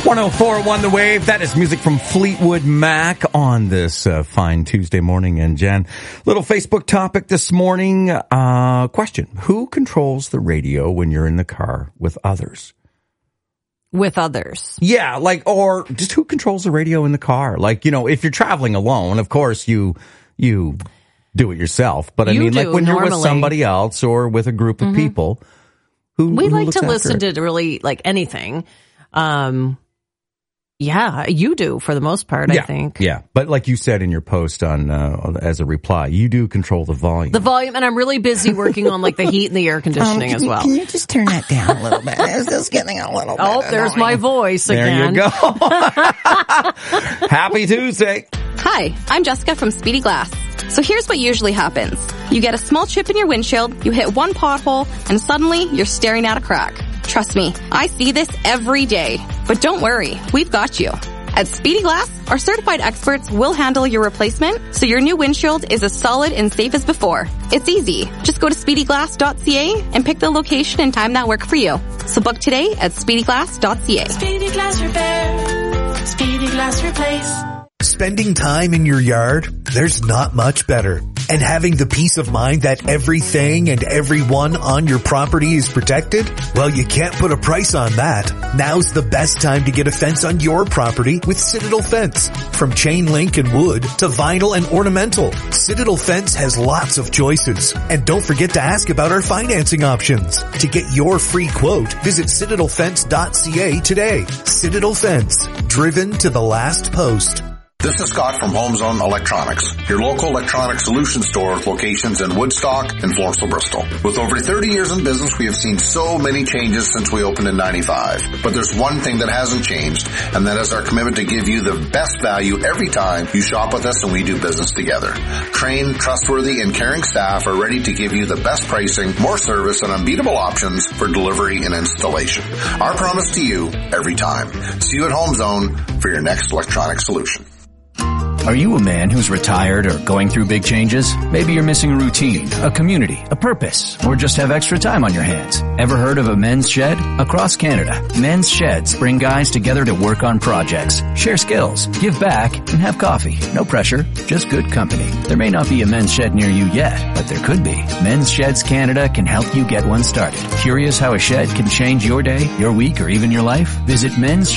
104.1 The Wave. That is music from Fleetwood Mac on this fine Tuesday morning. And Jen, little Facebook topic this morning. Question. Who controls the radio when you're in the car with others? With others? Yeah, or just who controls the radio in the car? If you're traveling alone, of course you do it yourself. But I mean, when you're with somebody else or with a group of people, who like looks to after listen it? to really anything. Yeah, you do for the most part, I think. Yeah, but like you said in your post on as a reply, you do control the volume. The volume, and I'm really busy working on the heat and the air conditioning as well. Can you just turn that down a little bit? Is this getting a little bit Oh, there's my voice again. There you go. Happy Tuesday. Hi, I'm Jessica from Speedy Glass. So here's what usually happens. You get a small chip in your windshield, you hit one pothole, and suddenly you're staring at a crack. Trust me, I see this every day. But don't worry, we've got you. At Speedy Glass, our certified experts will handle your replacement so your new windshield is as solid and safe as before. It's easy. Just go to speedyglass.ca and pick the location and time that work for you. So book today at speedyglass.ca. Speedy Glass Repair. Speedy Glass Replace. Spending time in your yard, there's not much better. And having the peace of mind that everything and everyone on your property is protected? Well, you can't put a price on that. Now's the best time to get a fence on your property with Citadel Fence. From chain link and wood to vinyl and ornamental, Citadel Fence has lots of choices. And don't forget to ask about our financing options. To get your free quote, visit citadelfence.ca today. Citadel Fence, driven to the last post. This is Scott from HomeZone Electronics, your local electronic solution store with locations in Woodstock and Floresville, Bristol. With over 30 years in business, we have seen so many changes since we opened in 95. But there's one thing that hasn't changed, and that is our commitment to give you the best value every time you shop with us and we do business together. Trained, trustworthy, and caring staff are ready to give you the best pricing, more service, and unbeatable options for delivery and installation. Our promise to you every time. See you at HomeZone for your next electronic solution. Are you a man who's retired or going through big changes? Maybe you're missing a routine, a community, a purpose, or just have extra time on your hands. Ever heard of a men's shed? Across Canada, men's sheds bring guys together to work on projects, share skills, give back, and have coffee. No pressure, just good company. There may not be a men's shed near you yet, but there could be. Men's Sheds Canada can help you get one started. Curious how a shed can change your day, your week, or even your life? Visit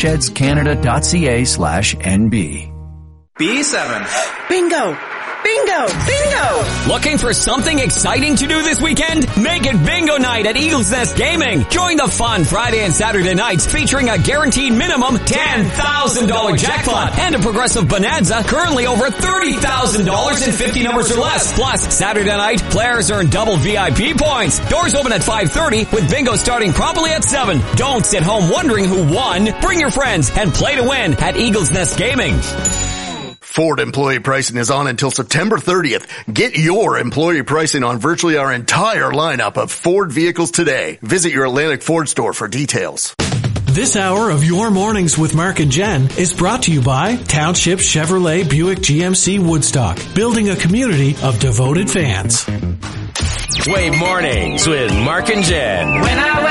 mensshedscanada.ca/NB. B7. Bingo! Bingo! Bingo! Looking for something exciting to do this weekend? Make it bingo night at Eagles Nest Gaming. Join the fun Friday and Saturday nights featuring a guaranteed minimum $10,000 jackpot and a progressive bonanza currently over $30,000 in 50 numbers or less. Plus, Saturday night, players earn double VIP points. Doors open at 5:30 with bingo starting promptly at 7. Don't sit home wondering who won. Bring your friends and play to win at Eagles Nest Gaming. Ford employee pricing is on until September 30th. Get your employee pricing on virtually our entire lineup of Ford vehicles today. Visit your Atlantic Ford store for details. This hour of Your Mornings with Mark and Jen is brought to you by Township Chevrolet Buick GMC Woodstock, building a community of devoted fans. Wave Mornings with Mark and Jen.